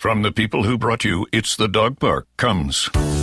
From the people who brought you It's the Dog Park comes